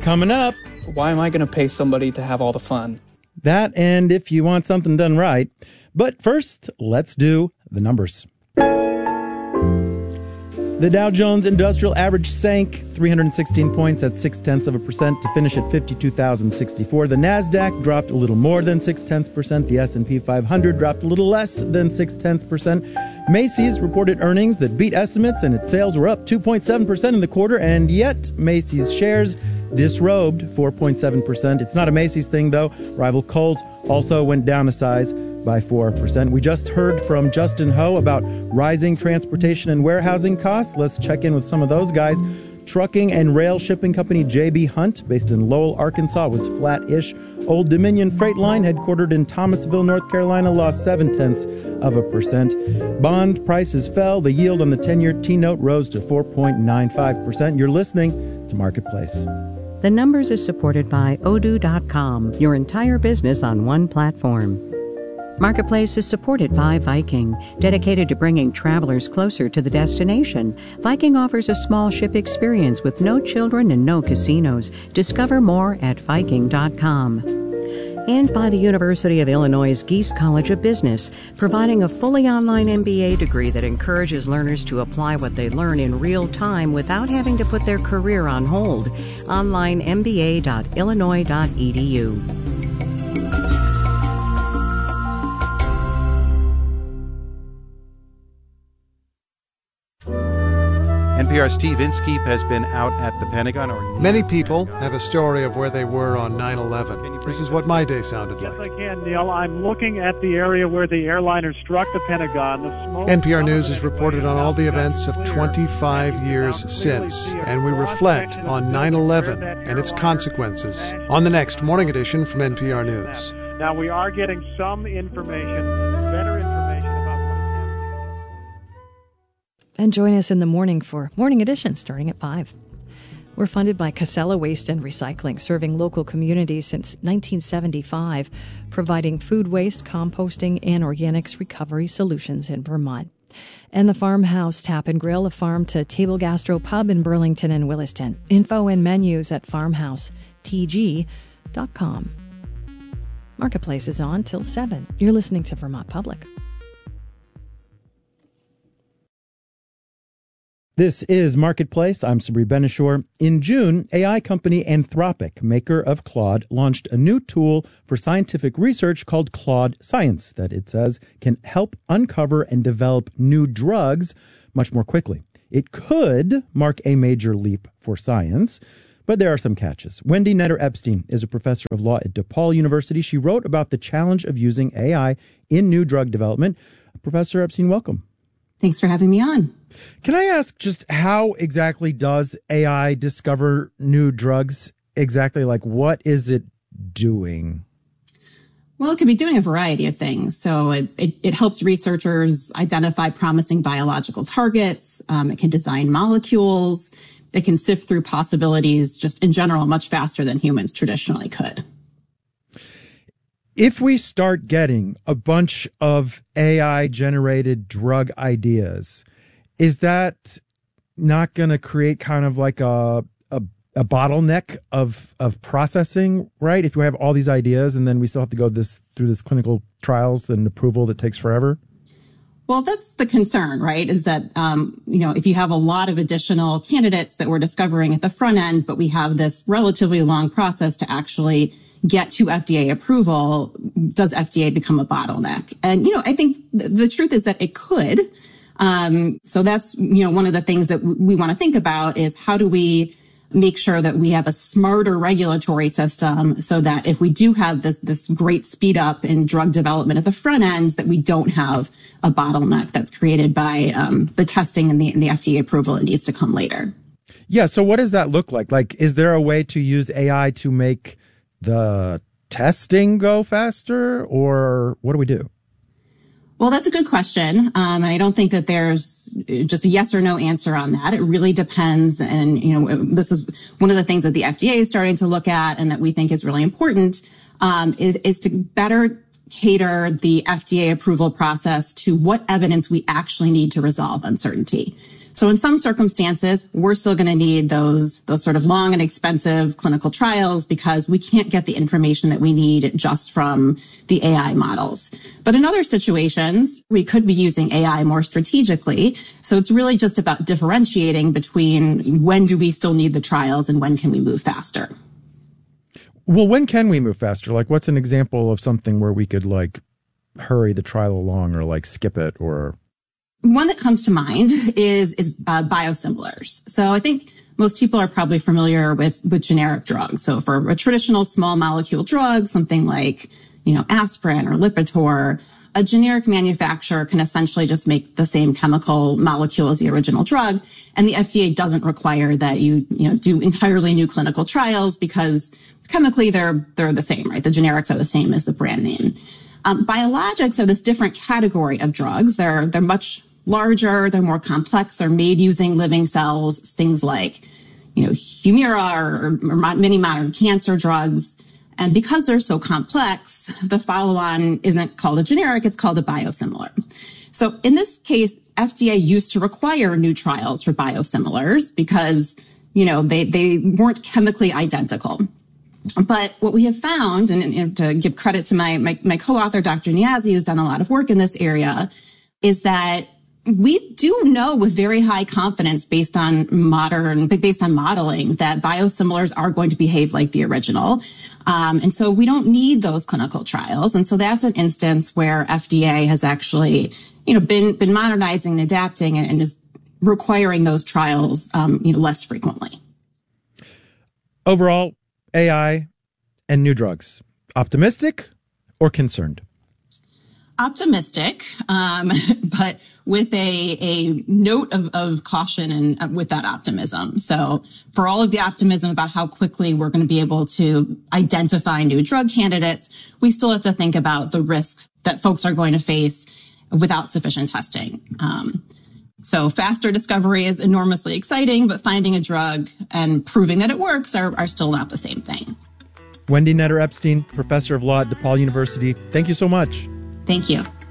Coming up. Why am I going to pay somebody to have all the fun? That, and if you want something done right. But first, let's do the numbers. The Dow Jones Industrial Average sank 316 points at 0.6% to finish at 52,064. The Nasdaq dropped a little more than 0.6%. The S&P 500 dropped a little less than 0.6%. Macy's reported earnings that beat estimates, and its sales were up 2.7% in the quarter, and yet Macy's shares disrobed 4.7%. It's not a Macy's thing, though. Rival Kohl's also went down a size by 4%. We just heard from Justin Ho about rising transportation and warehousing costs. Let's check in with some of those guys. Trucking and rail shipping company J.B. Hunt, based in Lowell, Arkansas, was flat-ish. Old Dominion Freight Line, headquartered in Thomasville, North Carolina, lost 0.7%. Bond prices fell. The yield on the 10-year T-note rose to 4.95%. You're listening to Marketplace. The Numbers is supported by Odoo.com, your entire business on one platform. Marketplace is supported by Viking, dedicated to bringing travelers closer to the destination. Viking offers a small ship experience with no children and no casinos. Discover more at Viking.com. And by the University of Illinois' Geese College of Business, providing a fully online MBA degree that encourages learners to apply what they learn in real time without having to put their career on hold. Online mba.illinois.edu. NPR's Steve Inskeep has been out at the Pentagon. Many people have a story of where they were on 9/11. This is what my day sounded like. Yes, I can, Neil. I'm looking at the area where the airliner struck the Pentagon. The smoke NPR News has reported on all the events of 25 years since, and we reflect on 9/11 and its consequences on the next Morning Edition from NPR News. Now, we are getting some information, better information. And join us in the morning for Morning Edition starting at 5. We're funded by Casella Waste and Recycling, serving local communities since 1975, providing food waste, composting, and organics recovery solutions in Vermont. And the Farmhouse Tap and Grill, a farm-to-table gastro pub in Burlington and Williston. Info and menus at farmhousetg.com. Marketplace is on till 7. You're listening to Vermont Public. This is Marketplace. I'm Sabri Ben-Achour. In June, AI company Anthropic, maker of Claude, launched a new tool for scientific research called Claude Science that it says can help uncover and develop new drugs much more quickly. It could mark a major leap for science, but there are some catches. Wendy Netter-Epstein is a professor of law at DePaul University. She wrote about the challenge of using AI in new drug development. Professor Epstein, welcome. Thanks for having me on. Can I ask just how exactly does AI discover new drugs? Exactly, like what is it doing? Well, it could be doing a variety of things. So it helps researchers identify promising biological targets. It can design molecules. It can sift through possibilities just in general much faster than humans traditionally could. If we start getting a bunch of AI-generated drug ideas, is that not going to create kind of like a bottleneck of processing, right? If we have all these ideas and then we still have to go through this clinical trials and approval that takes forever? Well, that's the concern, right? Is that, if you have a lot of additional candidates that we're discovering at the front end, but we have this relatively long process to actually get to FDA approval, does FDA become a bottleneck? And, I think the truth is that it could. So that's, one of the things that we want to think about is how do we make sure that we have a smarter regulatory system so that if we do have this great speed up in drug development at the front end, that we don't have a bottleneck that's created by the testing and the FDA approval that needs to come later. Yeah. So what does that look like? Like, is there a way to use AI to make the testing go faster, or what do we do? Well, that's a good question. And I don't think that there's just a yes or no answer on that. It really depends. And, this is one of the things that the FDA is starting to look at and that we think is really important, is to better cater the FDA approval process to what evidence we actually need to resolve uncertainty. So in some circumstances, we're still going to need those sort of long and expensive clinical trials because we can't get the information that we need just from the AI models. But in other situations, we could be using AI more strategically. So it's really just about differentiating between when do we still need the trials and when can we move faster. Well, when can we move faster? Like, what's an example of something where we could, like, hurry the trial along or, like, skip it or... One that comes to mind is biosimilars. So I think most people are probably familiar with generic drugs. So for a traditional small molecule drug, something like, aspirin or Lipitor, a generic manufacturer can essentially just make the same chemical molecule as the original drug. And the FDA doesn't require that you do entirely new clinical trials because chemically they're the same, right? The generics are the same as the brand name. Biologics are this different category of drugs. They're much larger, they're more complex, they're made using living cells, things like, Humira or many modern cancer drugs. And because they're so complex, the follow-on isn't called a generic, it's called a biosimilar. So in this case, FDA used to require new trials for biosimilars because, they weren't chemically identical. But what we have found, and to give credit to my co-author, Dr. Niazi, who's done a lot of work in this area, is that we do know with very high confidence based on modeling that biosimilars are going to behave like the original. And so we don't need those clinical trials. And so that's an instance where FDA has actually, been modernizing and adapting and is requiring those trials, less frequently. Overall, AI and new drugs, optimistic or concerned? Optimistic, but with a note of caution and with that optimism. So for all of the optimism about how quickly we're going to be able to identify new drug candidates, we still have to think about the risk that folks are going to face without sufficient testing. So faster discovery is enormously exciting, but finding a drug and proving that it works are still not the same thing. Wendy Netter Epstein, professor of law at DePaul University, thank you so much. Thank you.